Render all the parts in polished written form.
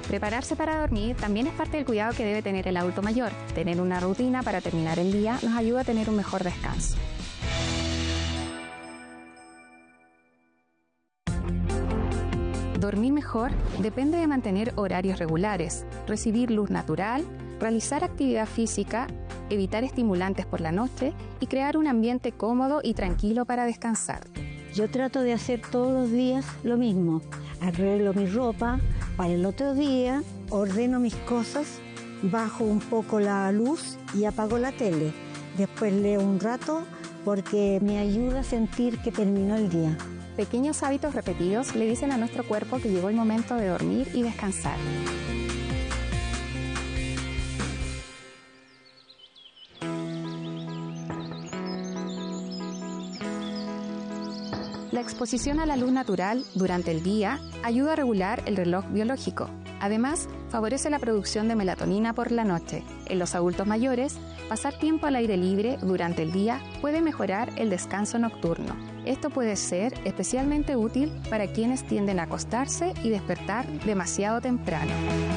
Prepararse para dormir también es parte del cuidado que debe tener el adulto mayor. Tener una rutina para terminar el día nos ayuda a tener un mejor descanso. Dormir mejor depende de mantener horarios regulares, recibir luz natural, realizar actividad física, evitar estimulantes por la noche y crear un ambiente cómodo y tranquilo para descansar. Yo trato de hacer todos los días lo mismo. Arreglo mi ropa para el otro día, ordeno mis cosas, bajo un poco la luz y apago la tele. Después leo un rato porque me ayuda a sentir que terminó el día. Pequeños hábitos repetidos le dicen a nuestro cuerpo que llegó el momento de dormir y descansar. La exposición a la luz natural durante el día ayuda a regular el reloj biológico. Además, favorece la producción de melatonina por la noche. En los adultos mayores, pasar tiempo al aire libre durante el día puede mejorar el descanso nocturno. Esto puede ser especialmente útil para quienes tienden a acostarse y despertar demasiado temprano.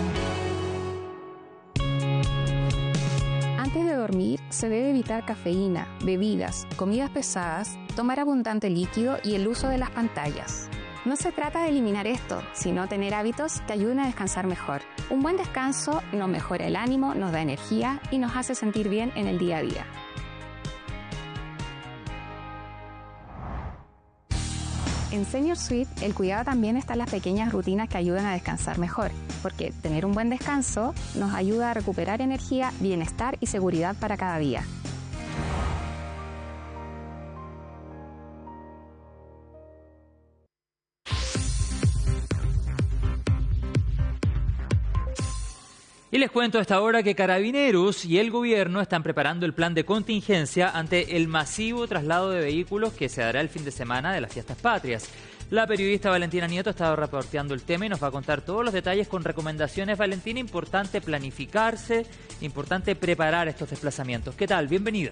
Antes de dormir, se debe evitar cafeína, bebidas, comidas pesadas, tomar abundante líquido y el uso de las pantallas. No se trata de eliminar esto, sino tener hábitos que ayuden a descansar mejor. Un buen descanso nos mejora el ánimo, nos da energía y nos hace sentir bien en el día a día. En Senior Suite, el cuidado también está en las pequeñas rutinas que ayudan a descansar mejor, porque tener un buen descanso nos ayuda a recuperar energía, bienestar y seguridad para cada día. Y les cuento a esta hora que Carabineros y el gobierno están preparando el plan de contingencia ante el masivo traslado de vehículos que se dará el fin de semana de las fiestas patrias. La periodista Valentina Nieto ha estado reporteando el tema y nos va a contar todos los detalles con recomendaciones. Valentina, importante planificarse, importante preparar estos desplazamientos. ¿Qué tal? Bienvenida.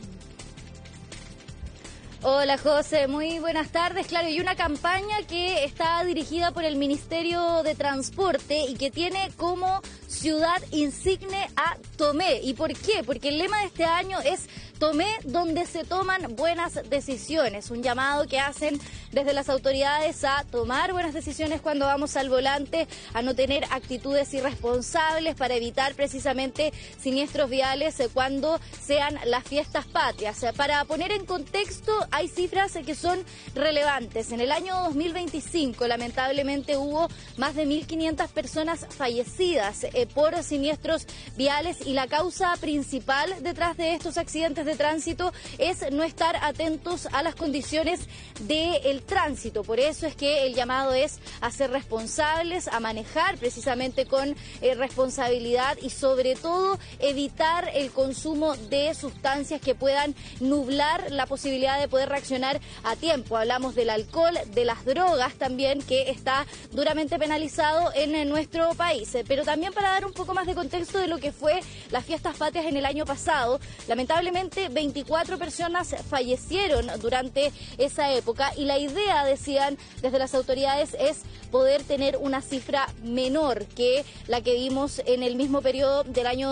Hola José, muy buenas tardes. Claro, y una campaña que está dirigida por el Ministerio de Transporte y que tiene como ciudad insigne a Tomé. ¿Y por qué? Porque el lema de este año es Tomé, donde se toman buenas decisiones. Un llamado que hacen desde las autoridades a tomar buenas decisiones cuando vamos al volante, a no tener actitudes irresponsables para evitar precisamente siniestros viales cuando sean las fiestas patrias. Para poner en contexto, hay cifras que son relevantes. En el año 2025, lamentablemente, hubo más de 1.500 personas fallecidas por siniestros viales y la causa principal detrás de estos accidentes de tránsito es no estar atentos a las condiciones del tránsito. Por eso es que el llamado es a ser responsables, a manejar precisamente con responsabilidad y sobre todo evitar el consumo de sustancias que puedan nublar la posibilidad de poder reaccionar a tiempo. Hablamos del alcohol, de las drogas también, que está duramente penalizado en nuestro país. Pero también para dar un poco más de contexto de lo que fue las fiestas patrias en el año pasado, lamentablemente 24 personas fallecieron durante esa época y la idea, decían desde las autoridades, es poder tener una cifra menor que la que vimos en el mismo periodo del año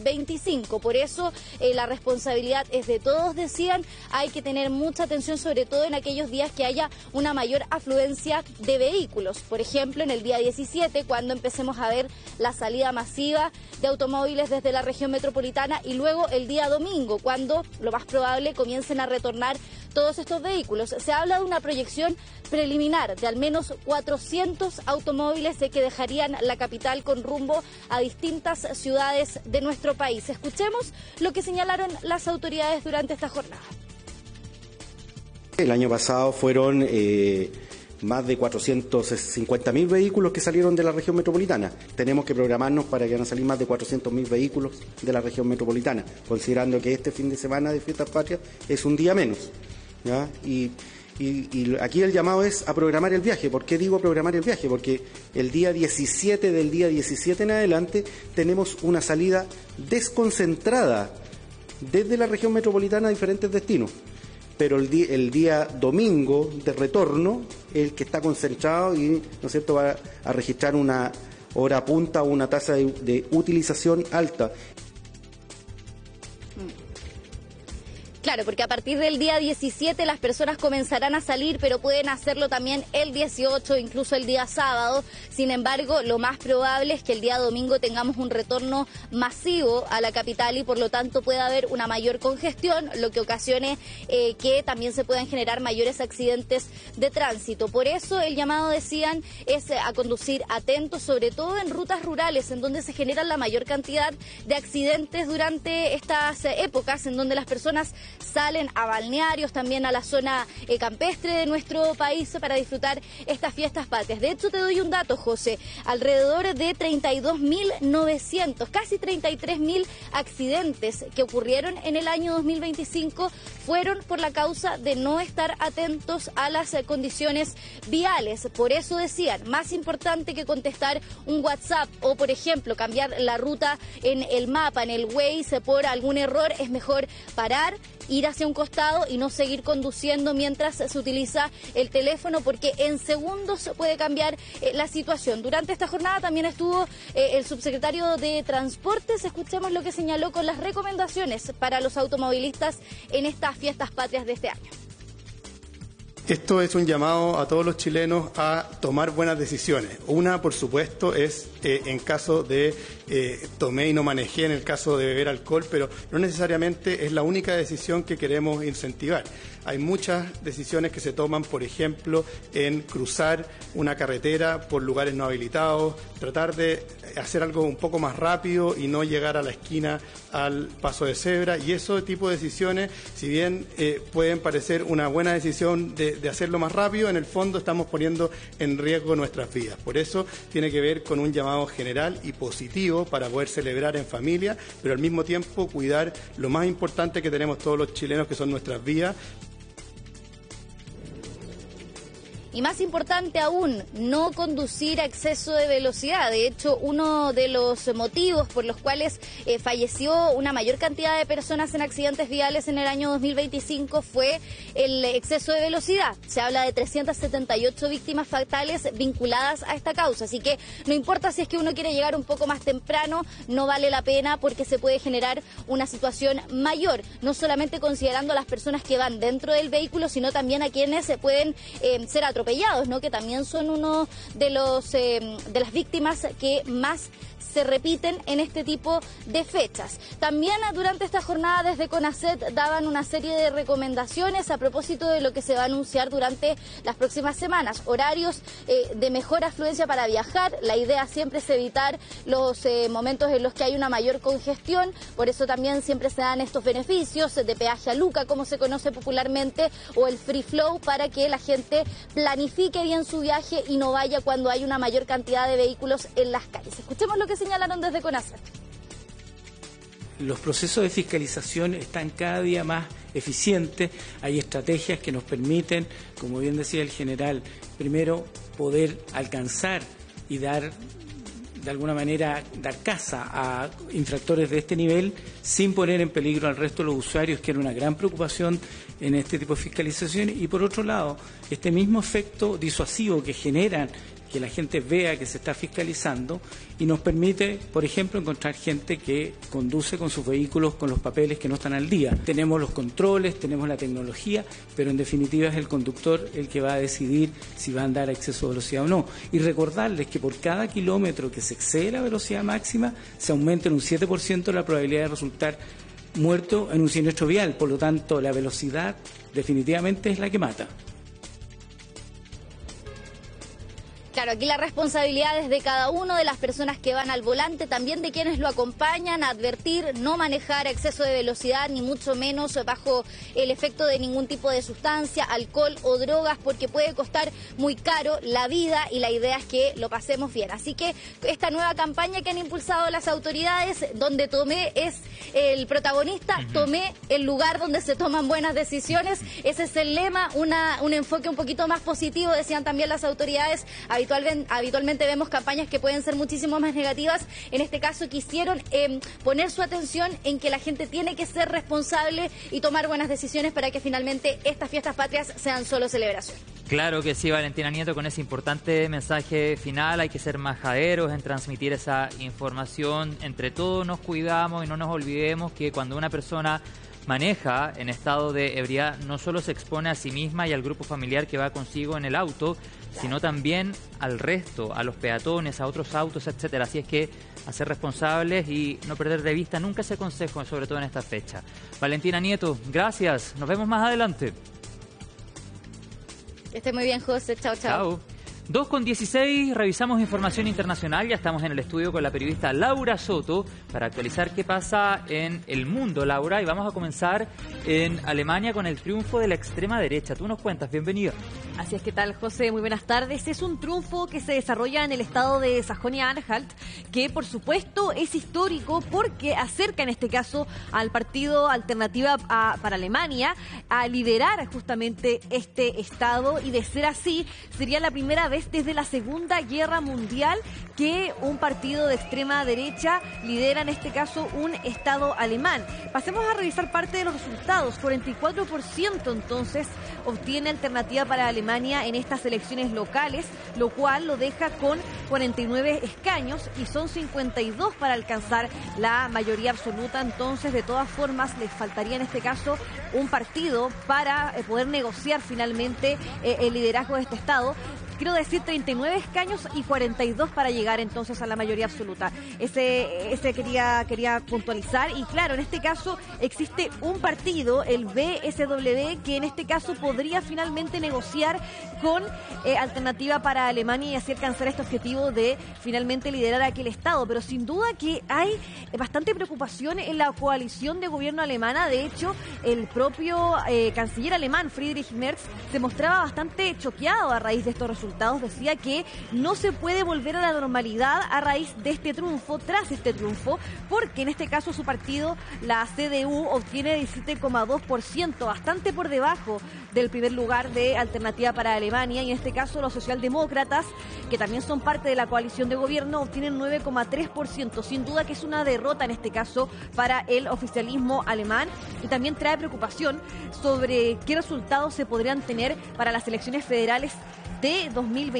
2025. Por eso la responsabilidad es de todos, decían. Hay que tener mucha atención, sobre todo en aquellos días que haya una mayor afluencia de vehículos. Por ejemplo, en el día 17, cuando empecemos a ver la salida masiva de automóviles desde la región metropolitana, y luego el día domingo, cuando lo más probable comiencen a retornar todos estos vehículos. Se habla de una proyección preliminar de al menos 400 automóviles que dejarían la capital con rumbo a distintas ciudades de nuestro país. Escuchemos lo que señalaron las autoridades durante esta jornada. El año pasado fueron más de 450.000 vehículos que salieron de la región metropolitana. Tenemos que programarnos para que van a salir más de 400.000 vehículos de la región metropolitana, considerando que este fin de semana de Fiestas Patrias es un día menos, ¿ya? Y aquí el llamado es a programar el viaje. ¿Por qué digo programar el viaje? Porque el día 17, del día 17 en adelante, tenemos una salida desconcentrada desde la región metropolitana a diferentes destinos. Pero el día domingo de retorno, el que está concentrado y, ¿no es cierto?, va a registrar una hora punta o una tasa de utilización alta. Claro, porque a partir del día 17 las personas comenzarán a salir, pero pueden hacerlo también el 18, incluso el día sábado. Sin embargo, lo más probable es que el día domingo tengamos un retorno masivo a la capital y por lo tanto pueda haber una mayor congestión, lo que ocasione que también se puedan generar mayores accidentes de tránsito. Por eso el llamado, decían, es a conducir atentos, sobre todo en rutas rurales, en donde se generan la mayor cantidad de accidentes durante estas épocas, en donde las personas salen a balnearios, también a la zona campestre de nuestro país para disfrutar estas fiestas patrias. De hecho, te doy un dato, José, alrededor de 32.900, casi 33.000 accidentes que ocurrieron en el año 2025 fueron por la causa de no estar atentos a las condiciones viales. Por eso decían, más importante que contestar un WhatsApp o, por ejemplo, cambiar la ruta en el mapa, en el Waze, por algún error, es mejor parar, ir hacia un costado y no seguir conduciendo mientras se utiliza el teléfono, porque en segundos puede cambiar la situación. Durante esta jornada también estuvo el subsecretario de Transportes. Escuchemos lo que señaló con las recomendaciones para los automovilistas en estas fiestas patrias de este año. Esto es un llamado a todos los chilenos a tomar buenas decisiones. Una, por supuesto, es en caso de tomé y no manejé, en el caso de beber alcohol, pero no necesariamente es la única decisión que queremos incentivar. Hay muchas decisiones que se toman, por ejemplo, en cruzar una carretera por lugares no habilitados, tratar de hacer algo un poco más rápido y no llegar a la esquina al paso de cebra, y ese tipo de decisiones, si bien pueden parecer una buena decisión de hacerlo más rápido, en el fondo estamos poniendo en riesgo nuestras vidas. Por eso tiene que ver con un llamado general y positivo para poder celebrar en familia, pero al mismo tiempo cuidar lo más importante que tenemos todos los chilenos, que son nuestras vidas. Y más importante aún, no conducir a exceso de velocidad. De hecho, uno de los motivos por los cuales falleció una mayor cantidad de personas en accidentes viales en el año 2025 fue el exceso de velocidad. Se habla de 378 víctimas fatales vinculadas a esta causa. Así que no importa si es que uno quiere llegar un poco más temprano, no vale la pena, porque se puede generar una situación mayor. No solamente considerando a las personas que van dentro del vehículo, sino también a quienes se pueden ser atropellados, ¿no? Que también son uno de los de las víctimas que más se repiten en este tipo de fechas. También durante esta jornada desde CONACET daban una serie de recomendaciones a propósito de lo que se va a anunciar durante las próximas semanas. Horarios de mejor afluencia para viajar. La idea siempre es evitar los momentos en los que hay una mayor congestión. Por eso también siempre se dan estos beneficios de peaje a Luca, como se conoce popularmente, o el free flow, para que la gente planifique bien su viaje y no vaya cuando hay una mayor cantidad de vehículos en las calles. Escuchemos lo que señalaron desde CONACET. Los procesos de fiscalización están cada día más eficientes. Hay estrategias que nos permiten, como bien decía el general, primero poder alcanzar y dar, de alguna manera, dar caza a infractores de este nivel sin poner en peligro al resto de los usuarios, que era una gran preocupación en este tipo de fiscalización. Y por otro lado, este mismo efecto disuasivo que generan que la gente vea que se está fiscalizando, y nos permite, por ejemplo, encontrar gente que conduce con sus vehículos con los papeles que no están al día. Tenemos los controles, tenemos la tecnología, pero en definitiva es el conductor el que va a decidir si va a andar a exceso de velocidad o no. Y recordarles que por cada kilómetro que se excede la velocidad máxima, se aumenta en un 7% la probabilidad de resultar muerto en un siniestro vial. Por lo tanto, la velocidad definitivamente es la que mata. Claro, aquí la responsabilidad es de cada uno, de las personas que van al volante, también de quienes lo acompañan, advertir, no manejar a exceso de velocidad, ni mucho menos bajo el efecto de ningún tipo de sustancia, alcohol o drogas, porque puede costar muy caro la vida, y la idea es que lo pasemos bien. Así que esta nueva campaña que han impulsado las autoridades, donde Tomé es el protagonista, Tomé el lugar donde se toman buenas decisiones, ese es el lema, un enfoque un poquito más positivo, decían también las autoridades. Habitualmente vemos campañas que pueden ser muchísimo más negativas. En este caso quisieron poner su atención en que la gente tiene que ser responsable y tomar buenas decisiones para que finalmente estas fiestas patrias sean solo celebración. Claro que sí, Valentina Nieto, con ese importante mensaje final. Hay que ser majaderos en transmitir esa información. Entre todos nos cuidamos y no nos olvidemos que cuando una persona maneja en estado de ebriedad no solo se expone a sí misma y al grupo familiar que va consigo en el auto, sino también al resto, a los peatones, a otros autos, etcétera. Así es que a ser responsables y no perder de vista nunca ese consejo, sobre todo en esta fecha. Valentina Nieto, gracias. Nos vemos más adelante. Que esté muy bien, José. Chao, chao. Chao. 2:16, revisamos información internacional. Ya estamos en el estudio con la periodista Laura Soto para actualizar qué pasa en el mundo, Laura. Y vamos a comenzar en Alemania con el triunfo de la extrema derecha. Tú nos cuentas, bienvenida. Así es, ¿qué tal, José? Muy buenas tardes. Es un triunfo que se desarrolla en el estado de Sajonia-Anhalt, que por supuesto es histórico porque acerca en este caso al partido Alternativa para Alemania a liderar justamente este estado, y de ser así sería la primera vez desde la Segunda Guerra Mundial que un partido de extrema derecha lidera en este caso un estado alemán. Pasemos a revisar parte de los resultados. 44% entonces obtiene Alternativa para Alemania en estas elecciones locales, lo cual lo deja con 49 escaños y son 52 para alcanzar la mayoría absoluta. Entonces, de todas formas, les faltaría en este caso un partido para poder negociar finalmente el liderazgo de este estado. Quiero decir 39 escaños y 42 para llegar entonces a la mayoría absoluta. Ese quería puntualizar. Y claro, en este caso existe un partido, el BSW, que en este caso podría finalmente negociar con Alternativa para Alemania y así alcanzar este objetivo de finalmente liderar aquel estado. Pero sin duda que hay bastante preocupación en la coalición de gobierno alemana. De hecho, el propio canciller alemán, Friedrich Merz, se mostraba bastante choqueado a raíz de estos resultados. Decía que no se puede volver a la normalidad a raíz de este triunfo, tras este triunfo, porque en este caso su partido, la CDU, obtiene 17,2%, bastante por debajo del primer lugar de Alternativa para Alemania, y en este caso los socialdemócratas, que también son parte de la coalición de gobierno, obtienen 9,3%. Sin duda que es una derrota en este caso para el oficialismo alemán, y también trae preocupación sobre qué resultados se podrían tener para las elecciones federales de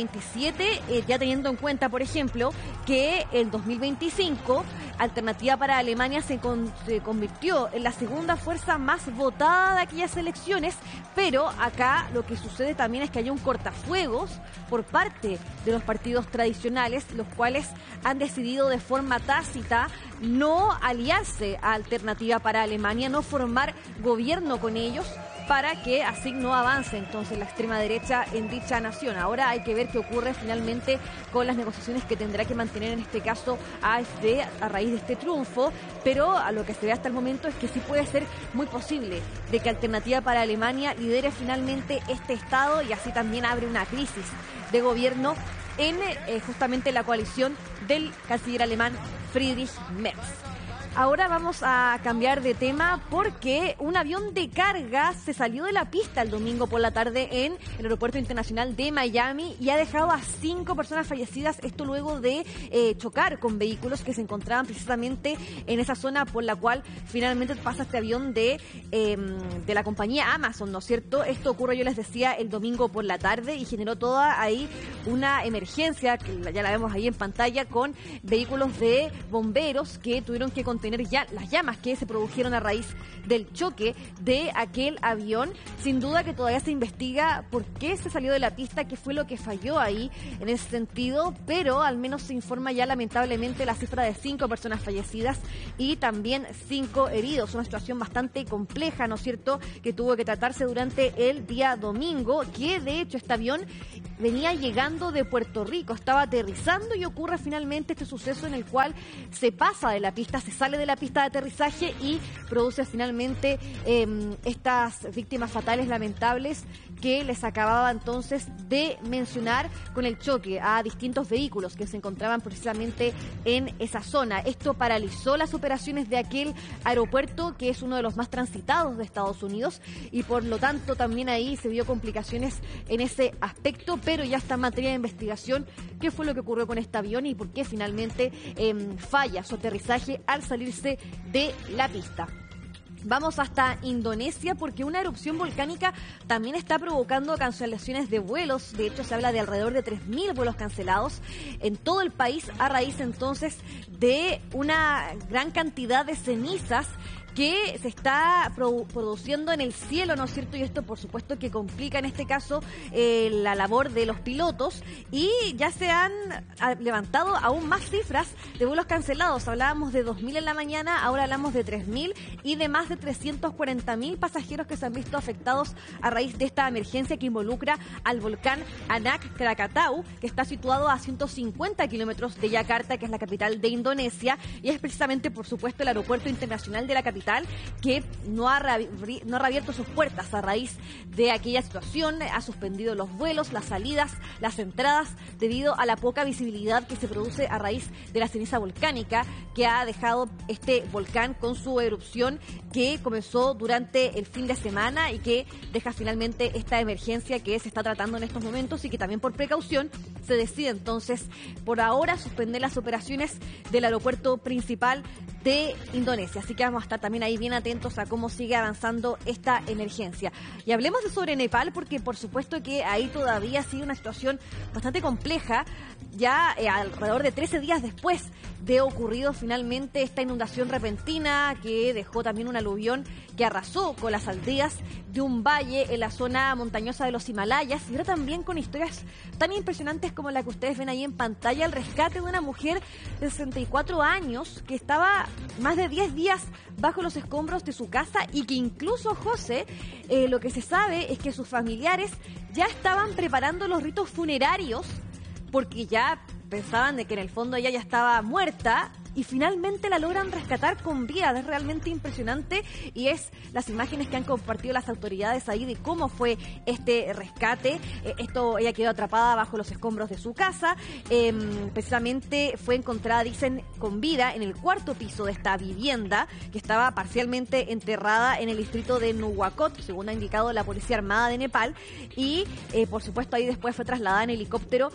2027, ya teniendo en cuenta, por ejemplo, que el 2025 Alternativa para Alemania se convirtió en la segunda fuerza más votada de aquellas elecciones, pero acá lo que sucede también es que hay un cortafuegos por parte de los partidos tradicionales, los cuales han decidido de forma tácita no aliarse a Alternativa para Alemania, no formar gobierno con ellos, para que así no avance entonces la extrema derecha en dicha nación. Ahora hay que ver qué ocurre finalmente con las negociaciones que tendrá que mantener en este caso AfD a raíz de este triunfo, pero a lo que se ve hasta el momento es que sí puede ser muy posible de que Alternativa para Alemania lidere finalmente este estado, y así también abre una crisis de gobierno en justamente la coalición del canciller alemán Friedrich Merz. Ahora vamos a cambiar de tema porque un avión de carga se salió de la pista el domingo por la tarde en el Aeropuerto Internacional de Miami y ha dejado a 5 personas fallecidas, esto luego de chocar con vehículos que se encontraban precisamente en esa zona por la cual finalmente pasa este avión de la compañía Amazon, ¿no es cierto? Esto ocurre, yo les decía, el domingo por la tarde y generó toda ahí una emergencia, que ya la vemos ahí en pantalla, con vehículos de bomberos que tuvieron que contener ya las llamas que se produjeron a raíz del choque de aquel avión. Sin duda que todavía se investiga por qué se salió de la pista, qué fue lo que falló ahí en ese sentido, pero al menos se informa ya lamentablemente la cifra de 5 personas fallecidas y también 5 heridos. Una situación bastante compleja, ¿no es cierto?, que tuvo que tratarse durante el día domingo, que de hecho este avión venía llegando de Puerto Rico, estaba aterrizando y ocurre finalmente este suceso en el cual se pasa de la pista, se sale de la pista de aterrizaje y produce finalmente estas víctimas fatales lamentables que les acababa entonces de mencionar con el choque a distintos vehículos que se encontraban precisamente en esa zona. Esto paralizó las operaciones de aquel aeropuerto, que es uno de los más transitados de Estados Unidos, y por lo tanto también ahí se vio complicaciones en ese aspecto, pero ya está en materia de investigación qué fue lo que ocurrió con este avión y por qué finalmente falla su aterrizaje al salirse de la pista. Vamos hasta Indonesia porque una erupción volcánica también está provocando cancelaciones de vuelos. De hecho, se habla de alrededor de 3.000 vuelos cancelados en todo el país a raíz entonces de una gran cantidad de cenizas que se está produciendo en el cielo, ¿no es cierto? Y esto, por supuesto, que complica en este caso la labor de los pilotos, y ya se han levantado aún más cifras de vuelos cancelados. Hablábamos de 2.000 en la mañana, ahora hablamos de 3.000 y de más de 340.000 pasajeros que se han visto afectados a raíz de esta emergencia que involucra al volcán Anak Krakatau, que está situado a 150 kilómetros de Yakarta, que es la capital de Indonesia, y es precisamente, por supuesto, el aeropuerto internacional de la capital que no ha reabierto sus puertas a raíz de aquella situación. Ha suspendido los vuelos, las salidas, las entradas, debido a la poca visibilidad que se produce a raíz de la ceniza volcánica que ha dejado este volcán con su erupción que comenzó durante el fin de semana y que deja finalmente esta emergencia que se está tratando en estos momentos, y que también por precaución se decide entonces por ahora suspender las operaciones del aeropuerto principal de Indonesia. Así que vamos a estar también ahí bien atentos a cómo sigue avanzando esta emergencia. Y hablemos sobre Nepal, porque por supuesto que ahí todavía sigue una situación bastante compleja, ya alrededor de 13 días después de ocurrido finalmente esta inundación repentina que dejó también un aluvión que arrasó con las aldeas de un valle en la zona montañosa de los Himalayas, y ahora también con historias tan impresionantes como la que ustedes ven ahí en pantalla, el rescate de una mujer de 64 años que estaba más de 10 días bajo los escombros de su casa, y que incluso, José, lo que se sabe es que sus familiares ya estaban preparando los ritos funerarios porque ya pensaban de que en el fondo ella ya estaba muerta, y finalmente la logran rescatar con vida. Es realmente impresionante, y es las imágenes que han compartido las autoridades ahí de cómo fue este rescate. Ella quedó atrapada bajo los escombros de su casa, precisamente fue encontrada, dicen, con vida en el cuarto piso de esta vivienda que estaba parcialmente enterrada en el distrito de Nuwakot, según ha indicado la Policía Armada de Nepal, y por supuesto ahí después fue trasladada en helicóptero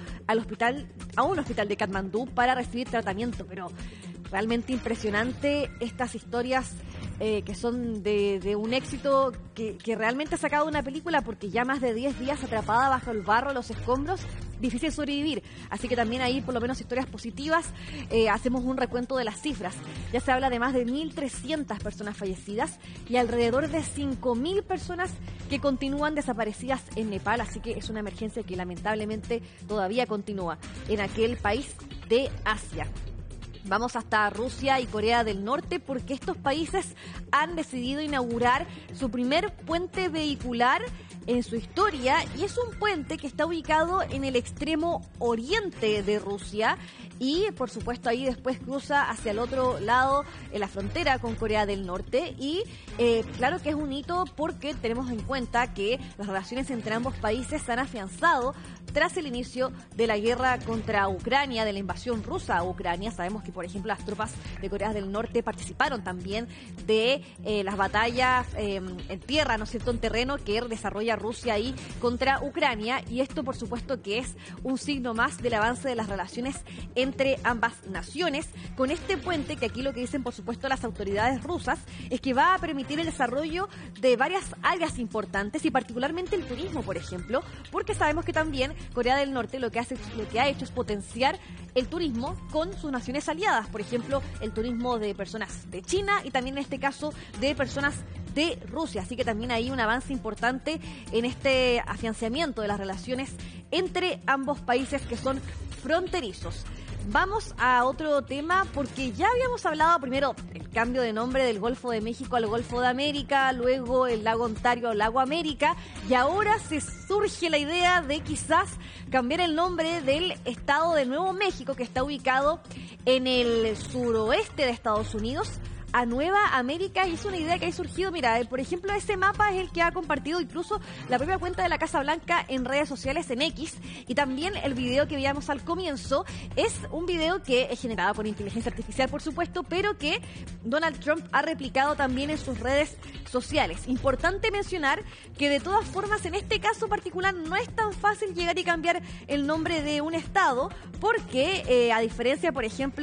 a un hospital de Katmandú para recibir tratamiento. Pero realmente impresionante estas historias que son de un éxito que realmente ha sacado una película, porque ya más de 10 días atrapada bajo el barro, los escombros, difícil sobrevivir. Así que también ahí por lo menos historias positivas. Hacemos un recuento de las cifras. Ya se habla de más de 1.300 personas fallecidas y alrededor de 5.000 personas que continúan desaparecidas en Nepal. Así que es una emergencia que lamentablemente todavía continúa en aquel país de Asia. Vamos hasta Rusia y Corea del Norte porque estos países han decidido inaugurar su primer puente vehicular en su historia, y es un puente que está ubicado en el extremo oriente de Rusia y por supuesto ahí después cruza hacia el otro lado en la frontera con Corea del Norte, y claro que es un hito porque tenemos en cuenta que las relaciones entre ambos países se han afianzado tras el inicio de la guerra contra Ucrania, de la invasión rusa a Ucrania. Sabemos que, por ejemplo, las tropas de Corea del Norte participaron también de las batallas en tierra, ¿no es cierto?, en terreno que desarrolla Rusia ahí contra Ucrania, y esto, por supuesto, que es un signo más del avance de las relaciones entre ambas naciones, con este puente que aquí lo que dicen, por supuesto, las autoridades rusas es que va a permitir el desarrollo de varias áreas importantes y particularmente el turismo, por ejemplo, porque sabemos que también Corea del Norte lo que ha hecho es potenciar el turismo con sus naciones aliadas, por ejemplo, el turismo de personas de China y también en este caso de personas de Rusia. Así que también hay un avance importante en este afianzamiento de las relaciones entre ambos países que son fronterizos. Vamos a otro tema porque ya habíamos hablado primero el cambio de nombre del Golfo de México al Golfo de América, luego el lago Ontario al lago América, y ahora se surge la idea de quizás cambiar el nombre del estado de Nuevo México, que está ubicado en el suroeste de Estados Unidos, a Nueva América. Y es una idea que ha surgido, mira, por ejemplo, ese mapa es el que ha compartido incluso la propia cuenta de la Casa Blanca en redes sociales, en X, y también el video que veíamos al comienzo es un video que es generado por inteligencia artificial, por supuesto, pero que Donald Trump ha replicado también en sus redes sociales. Importante mencionar que de todas formas en este caso particular no es tan fácil llegar y cambiar el nombre de un estado porque a diferencia, por ejemplo,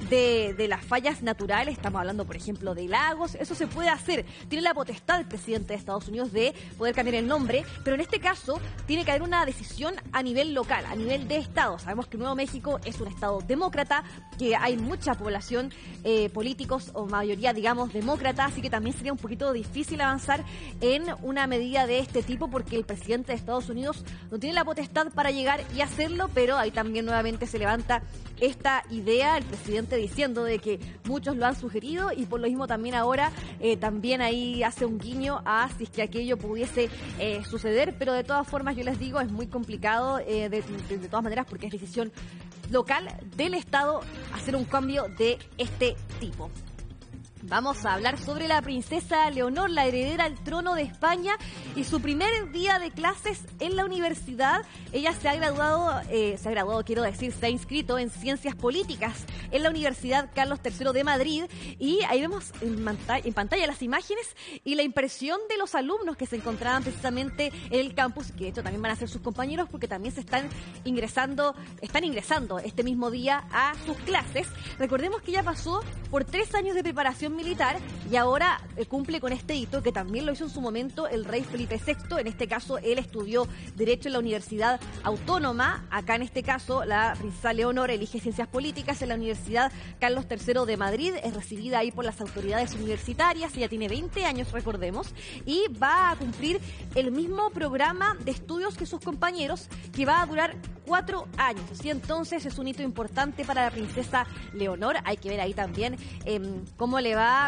de las fallas naturales, estamos hablando, por ejemplo, de lagos, eso se puede hacer. Tiene la potestad el presidente de Estados Unidos de poder cambiar el nombre, pero en este caso tiene que haber una decisión a nivel local, a nivel de Estado. Sabemos que Nuevo México es un Estado demócrata, que hay mucha población, políticos o mayoría, digamos, demócrata, así que también sería un poquito difícil avanzar en una medida de este tipo porque el presidente de Estados Unidos no tiene la potestad para llegar y hacerlo, pero ahí también nuevamente se levanta esta idea, el presidente diciendo de que muchos lo han sugerido y por lo mismo también ahora también ahí hace un guiño a si es que aquello pudiese suceder, pero de todas formas yo les digo, es muy complicado de todas maneras porque es decisión local del Estado hacer un cambio de este tipo. Vamos a hablar sobre la princesa Leonor, la heredera al trono de España y su primer día de clases en la universidad. Ella se ha graduado, se ha inscrito en Ciencias Políticas en la Universidad Carlos III de Madrid y ahí vemos en pantalla las imágenes y la impresión de los alumnos que se encontraban precisamente en el campus, que de hecho también van a ser sus compañeros porque también están ingresando este mismo día a sus clases. Recordemos que ella pasó por 3 años de preparación militar y ahora cumple con este hito que también lo hizo en su momento el rey Felipe VI. En este caso él estudió Derecho en la Universidad Autónoma. Acá en este caso la princesa Leonor elige Ciencias Políticas en la Universidad Carlos III de Madrid. Es recibida ahí por las autoridades universitarias. Ella tiene 20 años, recordemos, y va a cumplir el mismo programa de estudios que sus compañeros, que va a durar 4 años. Así entonces es un hito importante para la princesa Leonor. Hay que ver ahí también cómo le va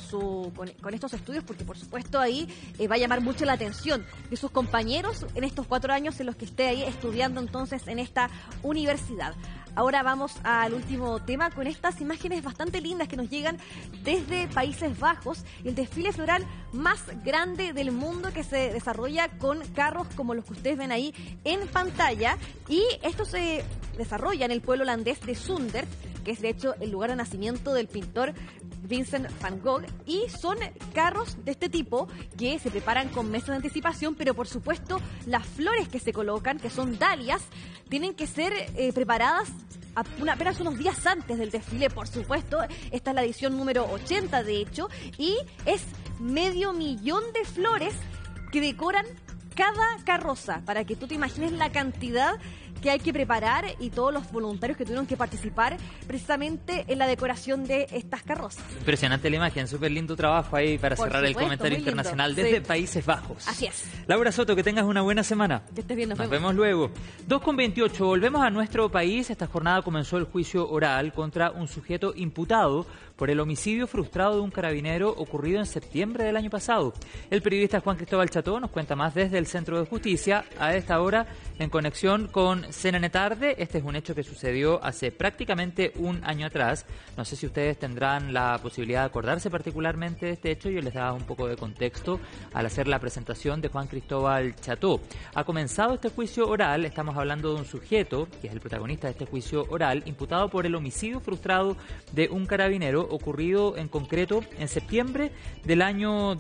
con estos estudios, porque por supuesto ahí va a llamar mucho la atención de sus compañeros en estos 4 años en los que esté ahí estudiando entonces en esta universidad. Ahora vamos al último tema con estas imágenes bastante lindas que nos llegan desde Países Bajos, el desfile floral más grande del mundo que se desarrolla con carros como los que ustedes ven ahí en pantalla, y esto se desarrolla en el pueblo holandés de Zundert, que es de hecho el lugar de nacimiento del pintor Vincent van Gogh, y son carros de este tipo que se preparan con meses de anticipación, pero por supuesto las flores que se colocan, que son dalias, tienen que ser preparadas apenas unos días antes del desfile, por supuesto. Esta es la edición número 80 de hecho, y es 500.000 de flores que decoran cada carroza, para que tú te imagines la cantidad que hay que preparar y todos los voluntarios que tuvieron que participar precisamente en la decoración de estas carrozas. Impresionante la imagen, súper lindo trabajo ahí para cerrar el comentario internacional desde Países Bajos. Así es. Laura Soto, que tengas una buena semana. Que estés bien, nos vemos luego. 2:28, volvemos a nuestro país. Esta jornada comenzó el juicio oral contra un sujeto imputado por el homicidio frustrado de un carabinero ocurrido en septiembre del año pasado. El periodista Juan Cristóbal Cható nos cuenta más desde el Centro de Justicia, a esta hora en conexión con CNN Tarde. Este es un hecho que sucedió hace prácticamente un año atrás. No sé si ustedes tendrán la posibilidad de acordarse particularmente de este hecho. Yo les daba un poco de contexto al hacer la presentación de Juan Cristóbal Cható. Ha comenzado este juicio oral. Estamos hablando de un sujeto, que es el protagonista de este juicio oral, imputado por el homicidio frustrado de un carabinero ocurrido en concreto en septiembre del año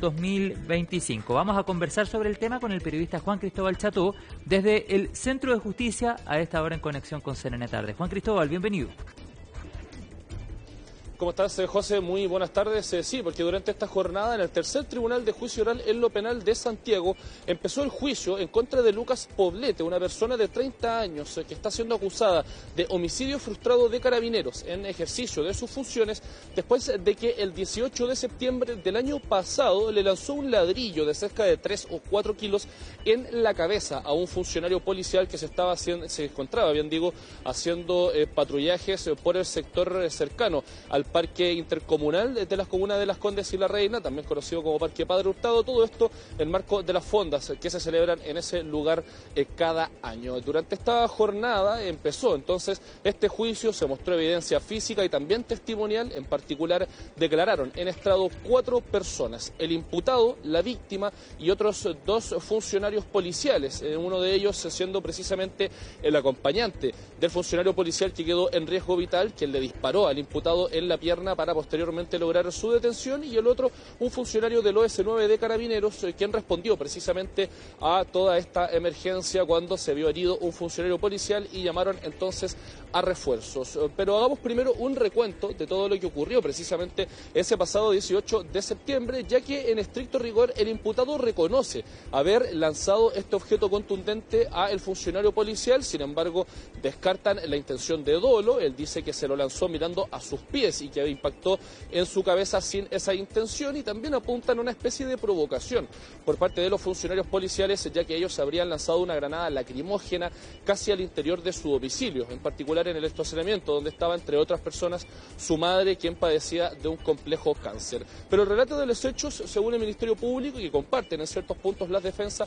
2025. Vamos a conversar sobre el tema con el periodista Juan Cristóbal Cható desde el Centro de Justicia, a esta hora en conexión con CNN Tarde. Juan Cristóbal, bienvenido. ¿Cómo estás, José? Muy buenas tardes. Sí, porque durante esta jornada en el tercer tribunal de juicio oral en lo penal de Santiago empezó el juicio en contra de Lucas Poblete, una persona de 30 años que está siendo acusada de homicidio frustrado de carabineros en ejercicio de sus funciones después de que el 18 de septiembre del año pasado le lanzó un ladrillo de cerca de 3 o 4 kilos en la cabeza a un funcionario policial que se encontraba haciendo patrullajes por el sector cercano al Parque Intercomunal de las comunas de Las Condes y La Reina, también conocido como Parque Padre Hurtado. Todo esto en marco de las fondas que se celebran en ese lugar cada año. Durante esta jornada empezó entonces este juicio, se mostró evidencia física y también testimonial. En particular declararon en estrado 4 personas: el imputado, la víctima y otros 2 funcionarios policiales, uno de ellos siendo precisamente el acompañante del funcionario policial que quedó en riesgo vital, quien le disparó al imputado en la pierna para posteriormente lograr su detención, y el otro un funcionario del OS9 de Carabineros, quien respondió precisamente a toda esta emergencia cuando se vio herido un funcionario policial y llamaron entonces a refuerzos. Pero hagamos primero un recuento de todo lo que ocurrió precisamente ese pasado 18 de septiembre, ya que en estricto rigor el imputado reconoce haber lanzado este objeto contundente a el funcionario policial. Sin embargo, descartan la intención de dolo. Él dice que se lo lanzó mirando a sus pies y que impactó en su cabeza sin esa intención, y también apuntan a una especie de provocación por parte de los funcionarios policiales, ya que ellos habrían lanzado una granada lacrimógena casi al interior de su domicilio, en particular en el estacionamiento, donde estaba, entre otras personas, su madre, quien padecía de un complejo cáncer. Pero el relato de los hechos, según el Ministerio Público, y que comparten en ciertos puntos la defensa,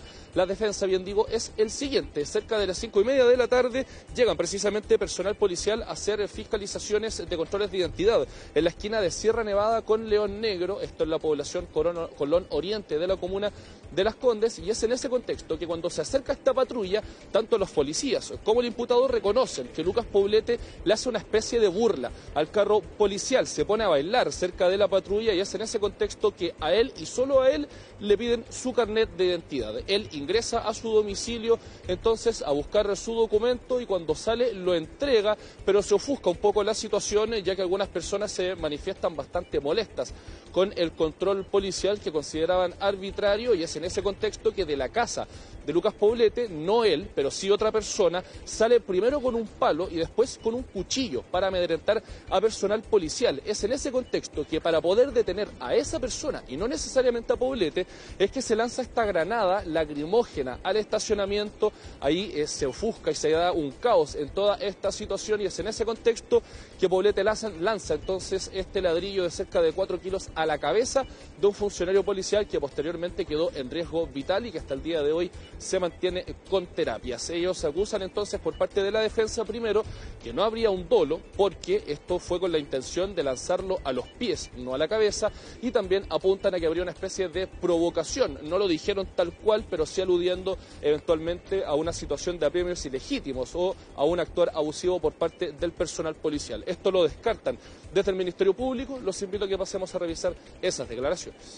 es el siguiente. Cerca de las 5:30 de la tarde llegan precisamente personal policial a hacer fiscalizaciones de controles de identidad en la esquina de Sierra Nevada con León Negro, esto en la población Colón Oriente de la comuna de Las Condes, y es en ese contexto que cuando se acerca esta patrulla, tanto los policías como el imputado reconocen que Lucas Poblete le hace una especie de burla al carro policial, se pone a bailar cerca de la patrulla, y es en ese contexto que a él y solo a él le piden su carnet de identidad. Él ingresa a su domicilio entonces a buscar su documento, y cuando sale lo entrega, pero se ofusca un poco la situación, ya que algunas personas se manifiestan bastante molestas con el control policial que consideraban arbitrario, y es en ese contexto que de la casa de Lucas Poblete, no él, pero sí otra persona, sale primero con un palo y después con un cuchillo para amedrentar a personal policial. Es en ese contexto que, para poder detener a esa persona y no necesariamente a Poblete, es que se lanza esta granada lacrimógena al estacionamiento. Ahí se ofusca y se da un caos en toda esta situación, y es en ese contexto que Poblete lanza entonces este ladrillo de cerca de 4 kilos a la cabeza de un funcionario policial que posteriormente quedó en riesgo vital y que hasta el día de hoy se mantiene con terapias. Ellos acusan entonces por parte de la defensa, primero, que no habría un dolo porque esto fue con la intención de lanzarlo a los pies, no a la cabeza, y también apuntan a que habría una especie de provocación. No lo dijeron tal cual, pero sí aludiendo eventualmente a una situación de apremios ilegítimos o a un actuar abusivo por parte del personal policial. Esto lo descartan desde el Ministerio Público. Los invito a que pasemos a revisar esas declaraciones.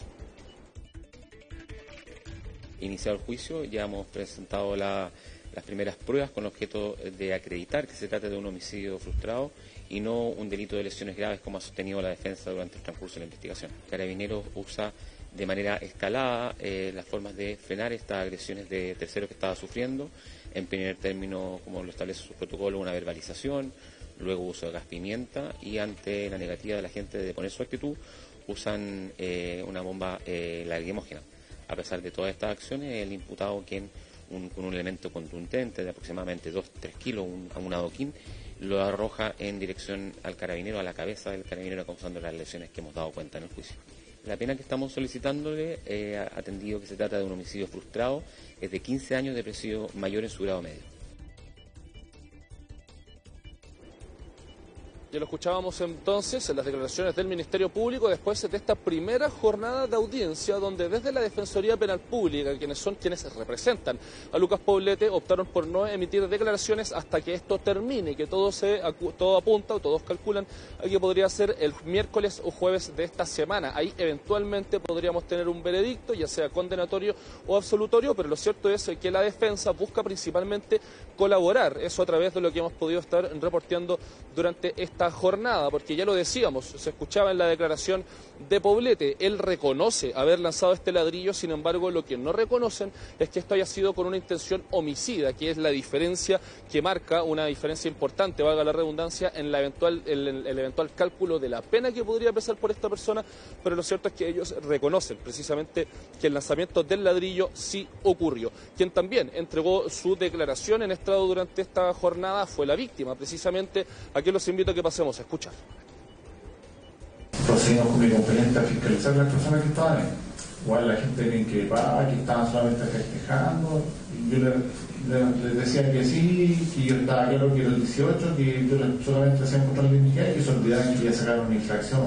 Iniciado el juicio, ya hemos presentado las primeras pruebas con objeto de acreditar que se trata de un homicidio frustrado y no un delito de lesiones graves, como ha sostenido la defensa durante el transcurso de la investigación. Carabineros usa de manera escalada las formas de frenar estas agresiones de terceros que estaba sufriendo. En primer término, como lo establece su protocolo, una verbalización, luego uso de gas pimienta, y ante la negativa de la gente de poner su actitud, usan una bomba lacrimógena. A pesar de todas estas acciones, el imputado, con un elemento contundente de aproximadamente 2-3 kilos, un adoquín, lo arroja en dirección al carabinero, a la cabeza del carabinero, causando las lesiones que hemos dado cuenta en el juicio. La pena que estamos solicitándole, atendido que se trata de un homicidio frustrado, es de 15 años de presidio mayor en su grado medio. Ya lo escuchábamos entonces en las declaraciones del Ministerio Público después de esta primera jornada de audiencia, donde desde la Defensoría Penal Pública, quienes representan a Lucas Poblete, optaron por no emitir declaraciones hasta que esto termine, que todo apunta o todos calculan a que podría ser el miércoles o jueves de esta semana. Ahí eventualmente podríamos tener un veredicto, ya sea condenatorio o absolutorio, pero lo cierto es que la defensa busca principalmente colaborar, eso a través de lo que hemos podido estar reporteando durante esta jornada, porque ya lo decíamos, se escuchaba en la declaración de Poblete, él reconoce haber lanzado este ladrillo, sin embargo lo que no reconocen es que esto haya sido con una intención homicida, que es la diferencia que marca, una diferencia importante, valga la redundancia, en el eventual cálculo de la pena que podría pesar por esta persona, pero lo cierto es que ellos reconocen precisamente que el lanzamiento del ladrillo sí ocurrió. Quien también entregó su declaración en estrado durante esta jornada fue la víctima, precisamente. Aquí los invito a que pasemos a escuchar. Procedimos con mi componente a fiscalizar a las personas que estaban ahí. Igual la gente me increpaba, que estaban solamente festejando. Y yo les decía que sí, que yo estaba claro que era el 18, que yo solamente hacía un control de identidad y que se olvidaban que ya sacaron una infracción.